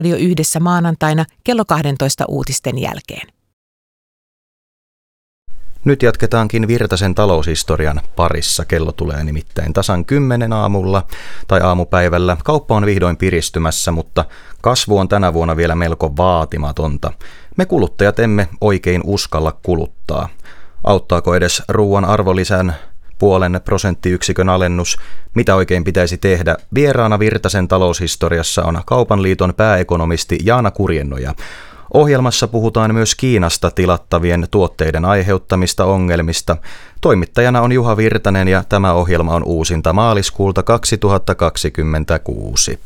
Radio Yhdessä maanantaina kello 12 uutisten jälkeen. Nyt jatketaankin Virtasen taloushistorian parissa. Kello tulee nimittäin tasan 10 aamulla tai aamupäivällä. Kauppa on vihdoin piristymässä, mutta kasvu on tänä vuonna vielä melko vaatimatonta. Me kuluttajat emme oikein uskalla kuluttaa. Auttaako edes ruoan arvonlisän 0,5% alennus? Mitä oikein pitäisi tehdä? Vieraana Virtasen taloushistoriassa on Kaupan liiton pääekonomisti Jaana Kurjennoja. Ohjelmassa puhutaan myös Kiinasta tilattavien tuotteiden aiheuttamista ongelmista. Toimittajana on Juha Virtanen ja tämä ohjelma on uusinta maaliskuulta 2026.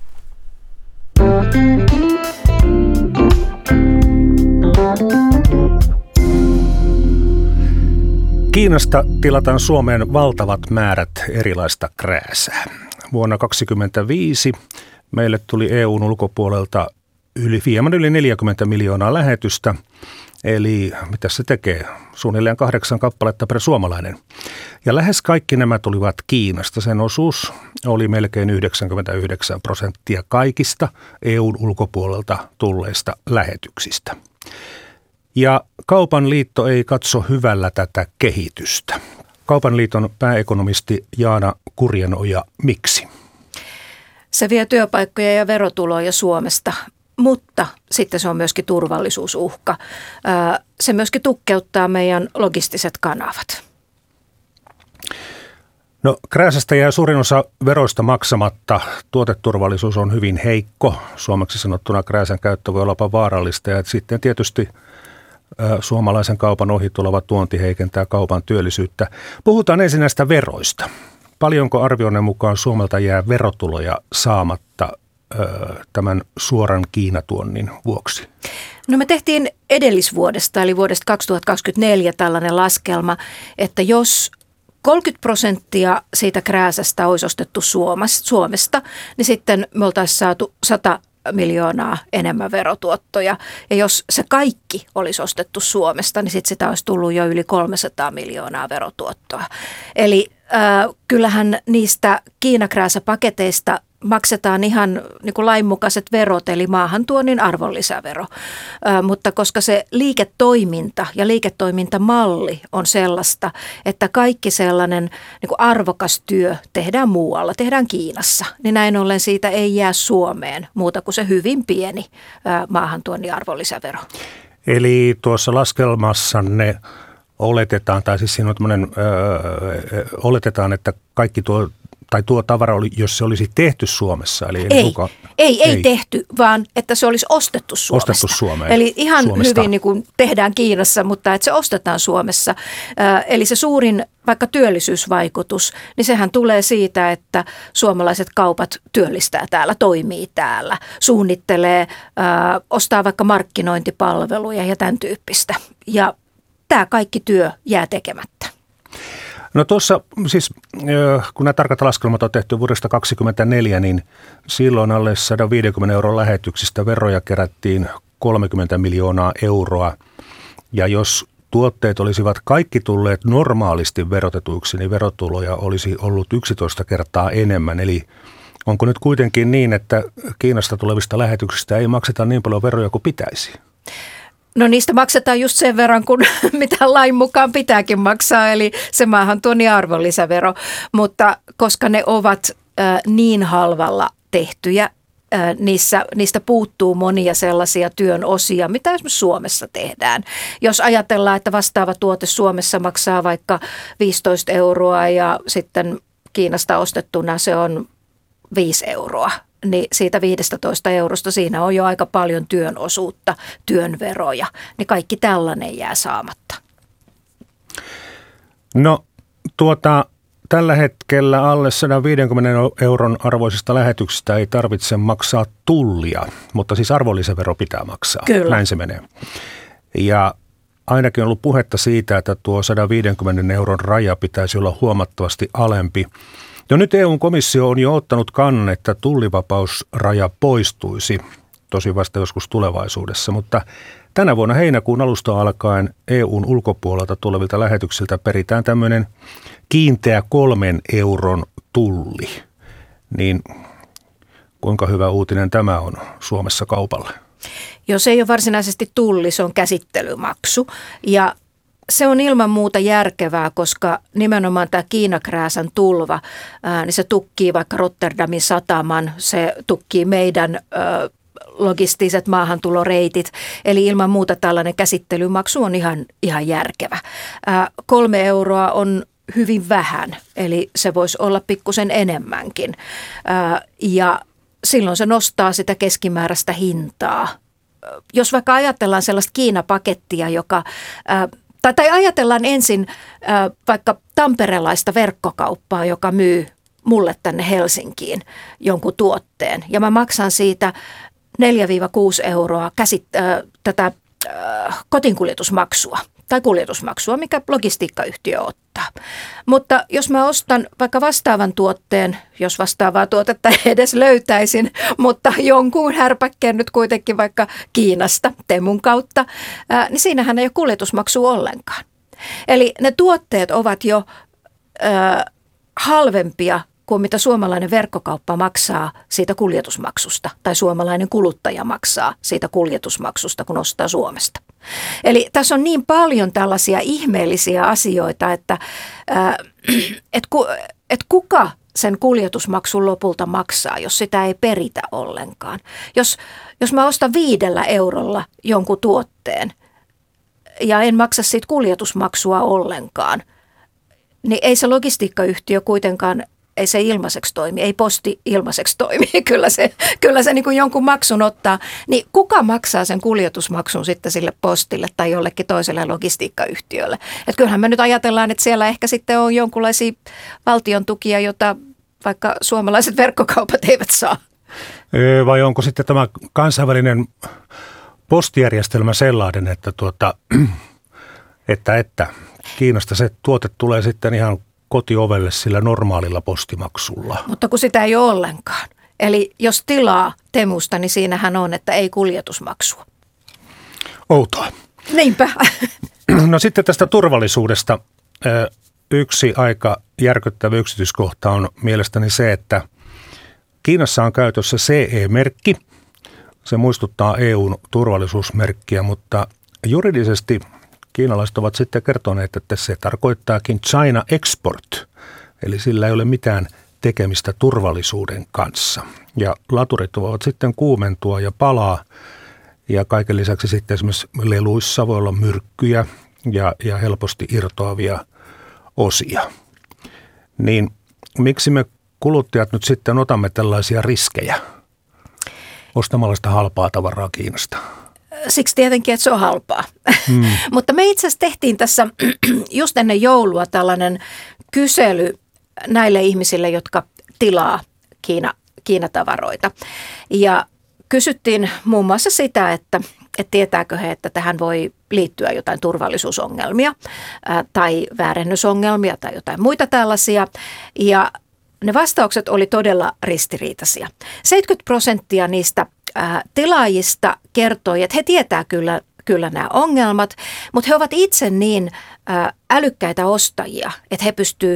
Kiinasta tilataan Suomeen valtavat määrät erilaista krääsää. Vuonna 2025 meille tuli EU:n ulkopuolelta hieman yli 40 miljoonaa lähetystä, eli mitä se tekee? Suunnilleen 8 kappaletta per suomalainen. Ja lähes kaikki nämä tulivat Kiinasta. Sen osuus oli melkein 99% kaikista EU:n ulkopuolelta tulleista lähetyksistä. Ja Kaupan liitto ei katso hyvällä tätä kehitystä. Kaupan liiton pääekonomisti Jaana Kurjennoja, miksi? Se vie työpaikkoja ja verotuloja Suomesta, mutta sitten se on myöskin turvallisuusuhka. Se myöskin tukkeuttaa meidän logistiset kanavat. No, krääsästä jää suurin osa veroista maksamatta. Tuoteturvallisuus on hyvin heikko. Suomeksi sanottuna krääsän käyttö voi olla vaarallista ja sitten tietysti suomalaisen kaupan ohi tuleva tuonti heikentää kaupan työllisyyttä. Puhutaan ensin näistä veroista. Paljonko arvionne mukaan Suomelta jää verotuloja saamatta tämän suoran Kiinatuonnin vuoksi? No me tehtiin edellisvuodesta eli vuodesta 2024 tällainen laskelma, että jos 30% siitä krääsästä olisi ostettu Suomesta, niin sitten me oltaisiin saatu 100 miljoonaa enemmän verotuottoja. Ja jos se kaikki olisi ostettu Suomesta, niin sitten sitä olisi tullut jo yli 300 miljoonaa verotuottoa. Eli kyllähän niistä Kiinakrääsäpaketeista maksetaan ihan niin kuin lainmukaiset verot, eli maahantuonnin arvonlisävero. Mutta koska se liiketoiminta ja liiketoimintamalli on sellaista, että kaikki sellainen niin kuin arvokas työ tehdään muualla, tehdään Kiinassa, niin näin ollen siitä ei jää Suomeen muuta kuin se hyvin pieni maahantuonnin arvonlisävero. Eli tuossa laskelmassanne oletetaan, tai siis siinä on tämmöinen, oletetaan, että kaikki tuo tavara, jos se olisi tehty Suomessa. Eli ei tehty, vaan että se olisi ostettu Suomesta. Ostettu Suomeen. Eli ihan Suomesta. Hyvin niin kuin tehdään Kiinassa, mutta että se ostetaan Suomessa. Eli se suurin vaikka työllisyysvaikutus, niin sehän tulee siitä, että suomalaiset kaupat työllistää täällä, toimii täällä, suunnittelee, ostaa vaikka markkinointipalveluja ja tämän tyyppistä. Ja tämä kaikki työ jää tekemättä. No tuossa siis, kun nämä tarkat laskelmat on tehty vuodesta 2024, niin silloin alle 150 € lähetyksistä veroja kerättiin 30 miljoonaa euroa. Ja jos tuotteet olisivat kaikki tulleet normaalisti verotetuiksi, niin verotuloja olisi ollut 11 kertaa enemmän. Eli onko nyt kuitenkin niin, että Kiinasta tulevista lähetyksistä ei makseta niin paljon veroja kuin pitäisi? No niistä maksetaan just sen verran, kun mitä lain mukaan pitääkin maksaa, eli se maahantuonnin arvonlisävero. Mutta koska ne ovat niin halvalla tehtyjä, niistä puuttuu monia sellaisia työn osia, mitä esimerkiksi Suomessa tehdään. Jos ajatellaan, että vastaava tuote Suomessa maksaa vaikka 15 € ja sitten Kiinasta ostettuna se on 5 €. Niin siitä 15 € siinä on jo aika paljon työn osuutta, työn veroja, niin kaikki tällainen jää saamatta. No tällä hetkellä alle 150 € arvoisista lähetyksistä ei tarvitse maksaa tullia, mutta siis arvonlisävero pitää maksaa. Kyllä. Näin se menee. Ja ainakin on ollut puhetta siitä, että tuo 150 € raja pitäisi olla huomattavasti alempi. No nyt EU-komissio on jo ottanut kannan, että tullivapausraja poistuisi, tosi vasta joskus tulevaisuudessa, mutta tänä vuonna heinäkuun alusta alkaen EUn ulkopuolelta tulevilta lähetyksiltä peritään tämmöinen kiinteä 3 € tulli. Niin Kuinka hyvä uutinen tämä on Suomessa kaupalle? Jos ei ole varsinaisesti tulli, se on käsittelymaksu ja se on ilman muuta järkevää, koska nimenomaan tämä Kiinakrääsän tulva, niin se tukkii vaikka Rotterdamin sataman, se tukkii meidän logistiset maahantuloreitit. Eli ilman muuta tällainen käsittelymaksu on ihan järkevä. 3 euroa on hyvin vähän, eli se voisi olla pikkusen enemmänkin. Ja silloin se nostaa sitä keskimääräistä hintaa. Jos vaikka ajatellaan sellaista Kiina-pakettia, joka tai ajatellaan ensin vaikka tamperelaista verkkokauppaa, joka myy mulle tänne Helsinkiin jonkun tuotteen. Ja mä maksan siitä 4-6 euroa tätä kotiinkuljetusmaksua tai kuljetusmaksua, mikä logistiikkayhtiö ottaa. Mutta jos mä ostan vaikka vastaavan tuotteen, jos vastaavaa tuotetta edes löytäisin, mutta jonkun härpäkkeen nyt kuitenkin vaikka Kiinasta Temun kautta, niin siinähän ei ole kuljetusmaksua ollenkaan. Eli ne tuotteet ovat jo halvempia kuin mitä suomalainen verkkokauppa maksaa siitä kuljetusmaksusta tai suomalainen kuluttaja maksaa siitä kuljetusmaksusta, kun ostaa Suomesta. Eli tässä on niin paljon tällaisia ihmeellisiä asioita, että kuka sen kuljetusmaksun lopulta maksaa, jos sitä ei peritä ollenkaan. Jos mä ostan 5 eurolla jonkun tuotteen ja en maksa siitä kuljetusmaksua ollenkaan, niin ei se logistiikkayhtiö kuitenkaan, ei se ilmaiseksi toimi, ei posti ilmaiseksi toimi, kyllä se niin kuin jonkun maksun ottaa. Niin kuka maksaa sen kuljetusmaksun sitten sille postille tai jollekin toiselle logistiikkayhtiölle? Että kyllähän me nyt ajatellaan, että siellä ehkä sitten on jonkunlaisia valtion tukia, jota vaikka suomalaiset verkkokaupat eivät saa. Vai onko sitten tämä kansainvälinen postijärjestelmä sellainen, että Kiinasta se tuote tulee sitten ihan kotiovelle sillä normaalilla postimaksulla. Mutta kun sitä ei ole ollenkaan. Eli jos tilaa Temusta, niin siinähän on, että ei kuljetusmaksua. Outoa. Niinpä. No sitten tästä turvallisuudesta. Yksi aika järkyttävä yksityiskohta on mielestäni se, että Kiinassa on käytössä CE-merkki. Se muistuttaa EUn turvallisuusmerkkiä, mutta juridisesti kiinalaiset ovat sitten kertoneet, että se tarkoittaakin China Export, eli sillä ei ole mitään tekemistä turvallisuuden kanssa. Ja laturit voivat sitten kuumentua ja palaa, ja kaiken lisäksi sitten esimerkiksi leluissa voi olla myrkkyjä ja helposti irtoavia osia. Niin miksi me kuluttajat nyt sitten otamme tällaisia riskejä ostamalla sitä halpaa tavaraa Kiinasta? Siksi tietenkin, että se on halpaa. Mutta me itse asiassa tehtiin tässä just ennen joulua tällainen kysely näille ihmisille, jotka tilaa Kiinatavaroita. Ja kysyttiin muun muassa sitä, että tietääkö he, että tähän voi liittyä jotain turvallisuusongelmia tai väärennysongelmia tai jotain muita tällaisia. Ja ne vastaukset oli todella ristiriitaisia. 70% niistä tilaajista kertoi, että he tietää kyllä nämä ongelmat, mutta he ovat itse niin älykkäitä ostajia, että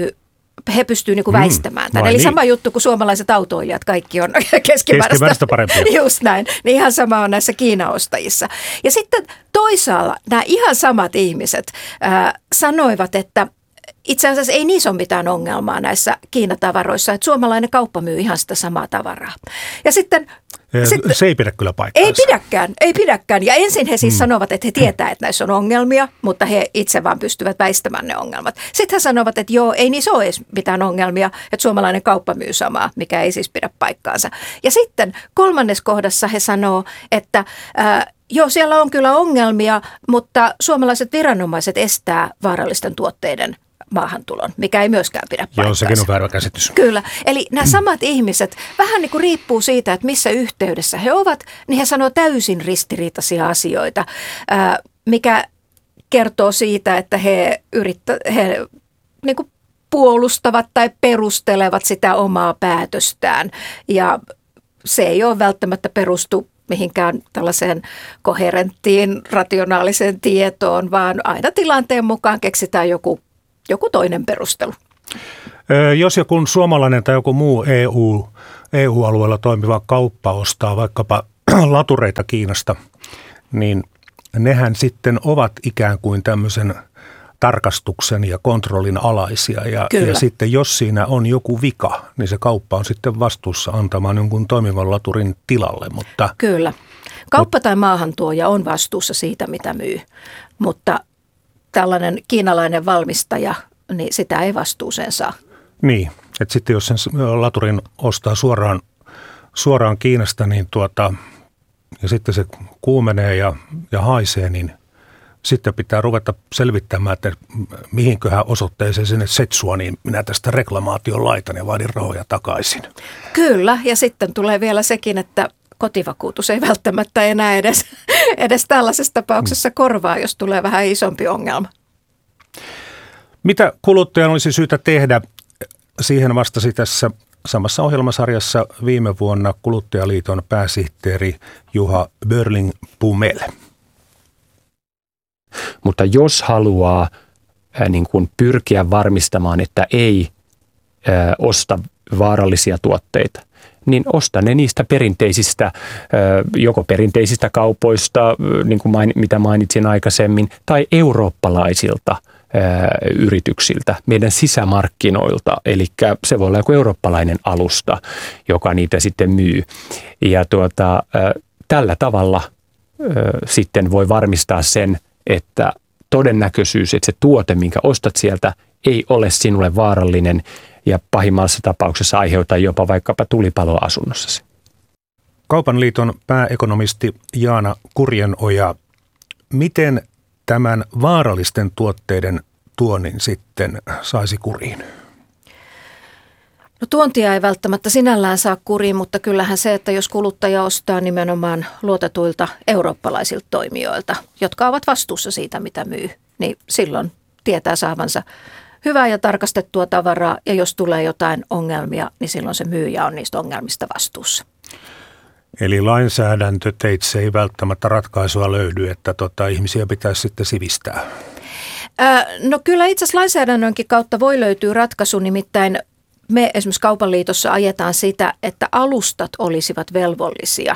he pystyy niin kuin väistämään tämän. Eli niin. Sama juttu kuin suomalaiset autoilijat, kaikki on keskimääräistä parempia. Just näin. Niin ihan sama on näissä Kiina-ostajissa. Ja sitten toisaalla nämä ihan samat ihmiset sanoivat, että itse asiassa ei niissä ole mitään ongelmaa näissä Kiinatavaroissa, että suomalainen kauppa myy ihan sitä samaa tavaraa. Ja sitten se ei pidä kyllä paikkaansa. Ei pidäkään. Ja ensin he siis sanovat, että he tietää, että näissä on ongelmia, mutta he itse vaan pystyvät väistämään ne ongelmat. Sitten he sanovat, että joo, ei niissä ole edes mitään ongelmia, että suomalainen kauppa myy samaa, mikä ei siis pidä paikkaansa. Ja sitten 3. kohdassa he sanoo, että joo, siellä on kyllä ongelmia, mutta suomalaiset viranomaiset estää vaarallisten tuotteiden maahantulon, mikä ei myöskään pidä paikkaansa. Joo, sekin on väärä käsitys. Kyllä. Eli nämä samat ihmiset, vähän niin kuin riippuu siitä, että missä yhteydessä he ovat, niin he sanoo täysin ristiriitaisia asioita, mikä kertoo siitä, että he niin kuin puolustavat tai perustelevat sitä omaa päätöstään. Ja se ei ole välttämättä perustu mihinkään tällaiseen koherenttiin, rationaaliseen tietoon, vaan aina tilanteen mukaan keksitään joku toinen perustelu. Jos ja kun suomalainen tai joku muu EU-alueella toimiva kauppa ostaa vaikkapa latureita Kiinasta, niin nehän sitten ovat ikään kuin tämmöisen tarkastuksen ja kontrollin alaisia. Ja sitten jos siinä on joku vika, niin se kauppa on sitten vastuussa antamaan jonkun toimivan laturin tilalle. Mutta, Kyllä. Kauppa tai maahantuoja on vastuussa siitä, mitä myy, mutta tällainen kiinalainen valmistaja, niin sitä ei vastuuseen saa. Niin, että sitten jos sen laturin ostaa suoraan Kiinasta, niin ja sitten se kuumenee ja haisee, niin sitten pitää ruveta selvittämään, että mihinköhän osoitteeseen sinne Setsua, niin minä tästä reklamaation laitan ja vaadin rahoja takaisin. Kyllä, ja sitten tulee vielä sekin, että kotivakuutus ei välttämättä enää edes tällaisessa tapauksessa korvaa, jos tulee vähän isompi ongelma. Mitä kuluttajan olisi syytä tehdä? Siihen vastasi tässä samassa ohjelmasarjassa viime vuonna Kuluttajaliiton pääsihteeri Juha Börling-Pumel. Mutta jos haluaa niin kuin pyrkiä varmistamaan, että ei osta vaarallisia tuotteita, niin osta ne niistä perinteisistä, joko perinteisistä kaupoista, niin kuin mitä mainitsin aikaisemmin, tai eurooppalaisilta yrityksiltä, meidän sisämarkkinoilta. Eli se voi olla joku eurooppalainen alusta, joka niitä sitten myy. Ja tällä tavalla sitten voi varmistaa sen, että todennäköisyys, että se tuote, minkä ostat sieltä, ei ole sinulle vaarallinen ja pahimmassa tapauksessa aiheuttaa jopa vaikkapa tulipaloa asunnossasi. Kaupan liiton pääekonomisti Jaana Kurjenoja, miten tämän vaarallisten tuotteiden tuonnin sitten saisi kuriin? No tuontia ei välttämättä sinällään saa kuriin, mutta kyllähän se, että jos kuluttaja ostaa nimenomaan luotetuilta eurooppalaisilta toimijoilta, jotka ovat vastuussa siitä, mitä myy, niin silloin tietää saavansa hyvää ja tarkastettua tavaraa, ja jos tulee jotain ongelmia, niin silloin se myyjä on niistä ongelmista vastuussa. Eli lainsäädäntöteitse ei välttämättä ratkaisua löydy, että ihmisiä pitäisi sitten sivistää. No kyllä itse asiassa lainsäädännönkin kautta voi löytyä ratkaisu, nimittäin me esimerkiksi Kaupan liitossa ajetaan sitä, että alustat olisivat velvollisia,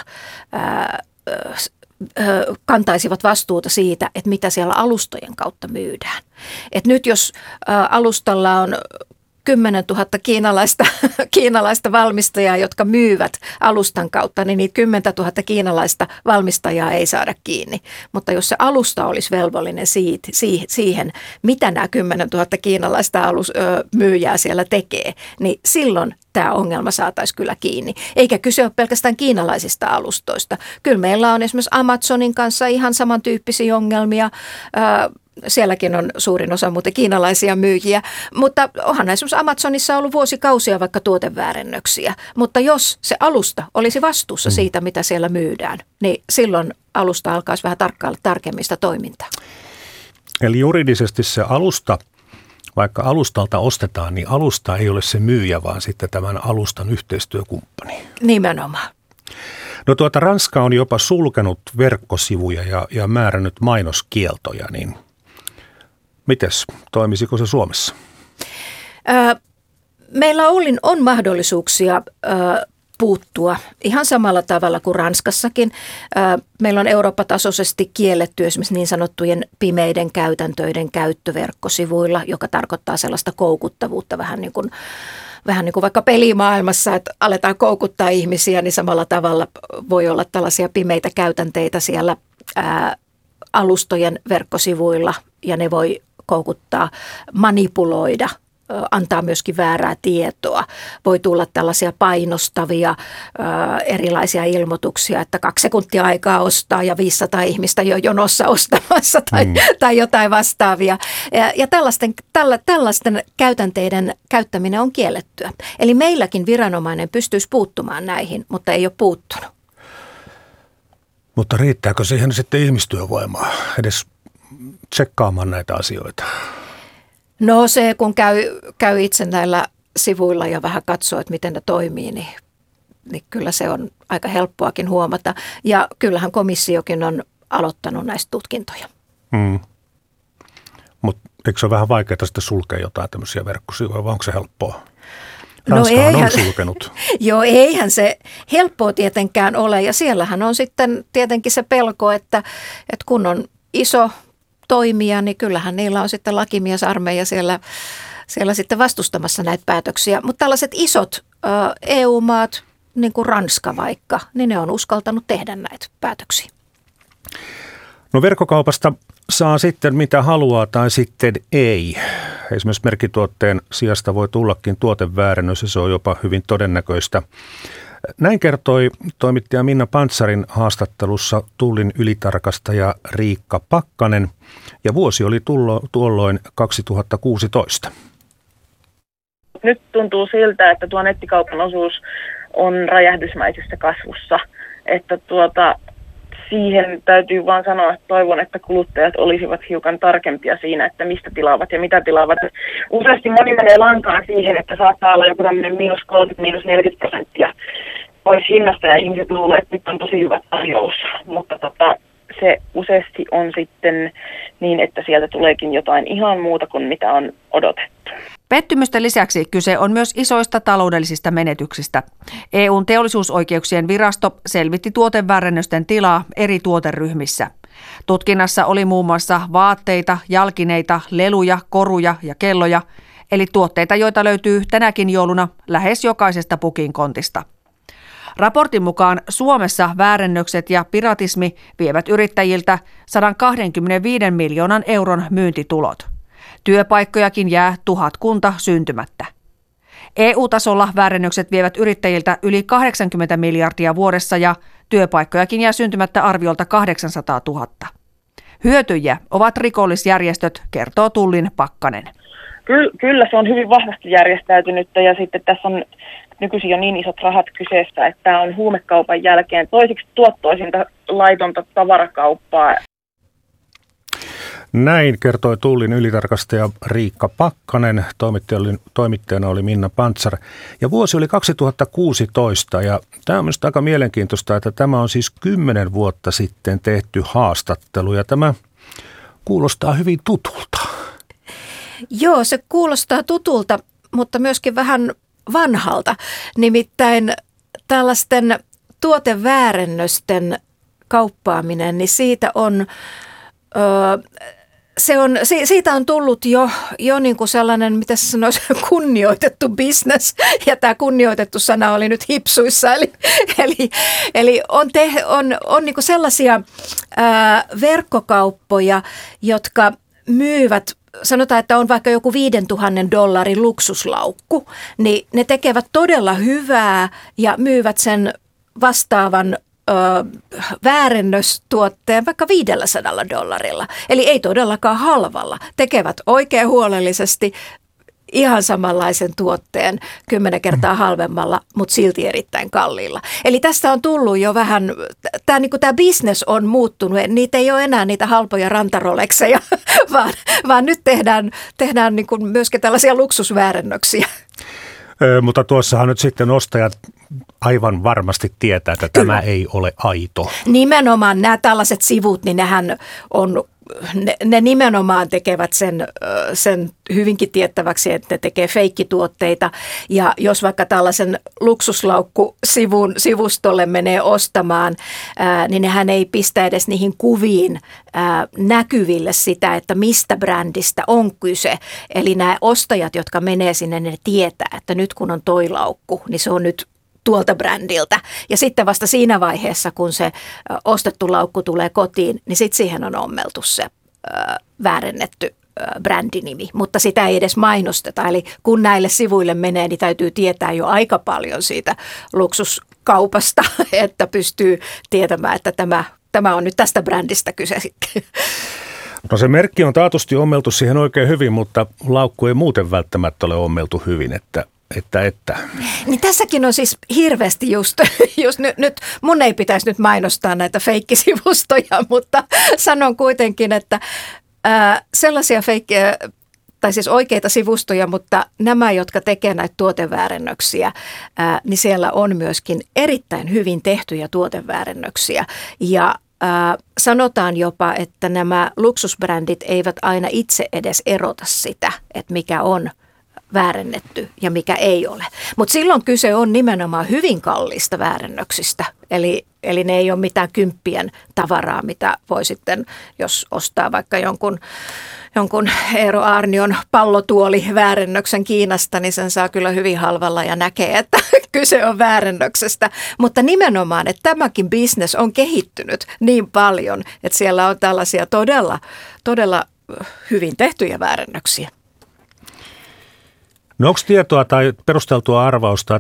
kantaisivat vastuuta siitä, että mitä siellä alustojen kautta myydään. Et nyt jos alustalla on 10 000 kiinalaista valmistajaa, jotka myyvät alustan kautta, niin niitä 10 000 kiinalaista valmistajaa ei saada kiinni. Mutta jos se alusta olisi velvollinen siihen, mitä nämä 10 000 kiinalaista myyjää siellä tekee, niin silloin tämä ongelma saataisiin kyllä kiinni. Eikä kyse ole pelkästään kiinalaisista alustoista. Kyllä meillä on esimerkiksi Amazonin kanssa ihan samantyyppisiä ongelmia. Sielläkin on suurin osa muuten kiinalaisia myyjiä, mutta onhan esimerkiksi Amazonissa ollut vuosikausia vaikka tuoteväärennöksiä. Mutta jos se alusta olisi vastuussa siitä, mitä siellä myydään, niin silloin alusta alkaisi vähän tarkkailla tarkemmin sitä toimintaa. Eli juridisesti se alusta, vaikka alustalta ostetaan, niin alusta ei ole se myyjä, vaan sitten tämän alustan yhteistyökumppani. Nimenomaan. No Ranska on jopa sulkenut verkkosivuja ja määrännyt mainoskieltoja, niin mites, toimisiko se Suomessa? Meillä on mahdollisuuksia puuttua ihan samalla tavalla kuin Ranskassakin. Meillä on Eurooppa-tasoisesti kielletty esimerkiksi niin sanottujen pimeiden käytäntöiden käyttö verkkosivuilla, joka tarkoittaa sellaista koukuttavuutta vähän niin kuin vaikka pelimaailmassa, että aletaan koukuttaa ihmisiä, niin samalla tavalla voi olla tällaisia pimeitä käytänteitä siellä alustojen verkkosivuilla ja ne voi koukuttaa, manipuloida, antaa myöskin väärää tietoa. Voi tulla tällaisia painostavia erilaisia ilmoituksia, että 2 sekuntia aikaa ostaa ja 500 ihmistä jo jonossa ostamassa tai jotain vastaavia. Ja tällaisten käytänteiden käyttäminen on kiellettyä. Eli meilläkin viranomainen pystyisi puuttumaan näihin, mutta ei ole puuttunut. Mutta riittääkö siihen sitten ihmistyövoimaa edes tsekkaamaan näitä asioita? No se, kun käy itse näillä sivuilla ja vähän katsoo, että miten ne toimii, niin kyllä se on aika helppoakin huomata. Ja kyllähän komissiokin on aloittanut näistä tutkintoja. Mutta Eikö se ole vähän vaikeaa sitten sulkea jotain tämmöisiä verkkosivuja, vai onko se helppoa? Ranskahan on sulkenut. Joo, eihän se helppoa tietenkään ole. Ja siellähän on sitten tietenkin se pelko, että kun on iso toimija, niin kyllähän niillä on sitten lakimiesarmeija siellä sitten vastustamassa näitä päätöksiä. Mutta tällaiset isot EU-maat, niin kuin Ranska vaikka, niin ne on uskaltanut tehdä näitä päätöksiä. No verkkokaupasta saa sitten mitä haluaa tai sitten ei. Esimerkiksi merkkituotteen sijasta voi tullakin tuoteväärennös ja se on jopa hyvin todennäköistä. Näin kertoi toimittaja Minna Pantzarin haastattelussa Tullin ylitarkastaja Riikka Pakkanen ja vuosi oli tuolloin 2016. Nyt tuntuu siltä, että tuo nettikaupan osuus on räjähdysmäisessä kasvussa, että siihen täytyy vaan sanoa, että toivon, että kuluttajat olisivat hiukan tarkempia siinä, että mistä tilaavat ja mitä tilaavat. Useasti moni menee lankaan siihen, että saattaa olla joku tämmöinen -30–40% pois hinnasta ja ihmiset luulee, että nyt on tosi hyvä tarjous. Mutta se useasti on sitten niin, että sieltä tuleekin jotain ihan muuta kuin mitä on odotettu. Pettymysten lisäksi kyse on myös isoista taloudellisista menetyksistä. EU:n teollisuusoikeuksien virasto selvitti tuoteväärennösten tilaa eri tuoteryhmissä. Tutkinnassa oli muun muassa vaatteita, jalkineita, leluja, koruja ja kelloja, eli tuotteita, joita löytyy tänäkin jouluna lähes jokaisesta pukinkontista. Raportin mukaan Suomessa väärennökset ja piratismi vievät yrittäjiltä 125 miljoonan euron myyntitulot. Työpaikkojakin jää 1000 syntymättä. EU-tasolla väärennökset vievät yrittäjiltä yli 80 miljardia vuodessa ja työpaikkojakin jää syntymättä arviolta 800 000. Hyötyjiä ovat rikollisjärjestöt, kertoo Tullin Pakkanen. Kyllä se on hyvin vahvasti järjestäytynyt ja sitten tässä on nykyisin jo niin isot rahat kyseessä, että tämä on huumekaupan jälkeen toisiksi tuottoisinta laitonta tavarakauppaa. Näin kertoi Tullin ylitarkastaja Riikka Pakkanen, toimittajana oli Minna Pantzar. Ja vuosi oli 2016 ja tämä on minusta aika mielenkiintoista, että tämä on siis 10 vuotta sitten tehty haastattelu ja tämä kuulostaa hyvin tutulta. Joo, se kuulostaa tutulta, mutta myöskin vähän vanhalta. Nimittäin tällaisten tuoteväärennösten kauppaaminen, niin siitä on... Siitä on tullut jo niin kuin sellainen, mitä se sanoisi, kunnioitettu business, ja tämä kunnioitettu sana oli nyt hipsuissa, eli on niin kuin sellaisia verkkokauppoja, jotka myyvät, sanotaan, että on vaikka joku $5,000 luksuslaukku, niin ne tekevät todella hyvää ja myyvät sen vastaavan väärennöstuotteen vaikka $500. Eli ei todellakaan halvalla. Tekevät oikein huolellisesti ihan samanlaisen tuotteen 10 kertaa halvemmalla, mutta silti erittäin kalliilla. Eli tästä on tullut jo vähän, tämä business on muuttunut. Niitä ei ole enää niitä halpoja rantarolekseja, vaan nyt tehdään niin kuin myöskin tällaisia luksusväärennöksiä. Mutta tuossahan nyt sitten ostajat aivan varmasti tietää, että tämä ei ole aito. Nimenomaan nämä tällaiset sivut, niin nehän on, ne nimenomaan tekevät sen hyvinkin tiettäväksi, että ne tekee feikkituotteita. Ja jos vaikka tällaisen luksuslaukku-sivustolle menee ostamaan, niin nehän ei pistä edes niihin kuviin näkyville sitä, että mistä brändistä on kyse. Eli nämä ostajat, jotka menee sinne, ne tietää, että nyt kun on toi laukku, niin se on nyt tuolta brändiltä. Ja sitten vasta siinä vaiheessa, kun se ostettu laukku tulee kotiin, niin sitten siihen on ommeltu se väärennetty brändinimi. Mutta sitä ei edes mainosteta. Eli kun näille sivuille menee, niin täytyy tietää jo aika paljon siitä luksuskaupasta, että pystyy tietämään, että tämä on nyt tästä brändistä kyse sitten. No se merkki on taatusti ommeltu siihen oikein hyvin, mutta laukku ei muuten välttämättä ole ommeltu hyvin, että. Niin tässäkin on siis hirveästi just nyt mun ei pitäisi nyt mainostaa näitä feikkisivustoja, mutta sanon kuitenkin, että sellaisia feikkejä, tai siis oikeita sivustoja, mutta nämä, jotka tekee näitä tuoteväärennöksiä, niin siellä on myöskin erittäin hyvin tehtyjä tuoteväärennöksiä ja sanotaan jopa, että nämä luksusbrändit eivät aina itse edes erota sitä, että mikä on väärennetty ja mikä ei ole. Mutta silloin kyse on nimenomaan hyvin kalliista väärennöksistä. Eli ne ei ole mitään kymppien tavaraa, mitä voi sitten, jos ostaa vaikka jonkun Eero Aarnion pallotuoli väärennöksen Kiinasta, niin sen saa kyllä hyvin halvalla ja näkee, että kyse on väärennöksestä. Mutta nimenomaan, että tämäkin business on kehittynyt niin paljon, että siellä on tällaisia todella hyvin tehtyjä väärennöksiä. No onko tietoa tai perusteltua arvausta,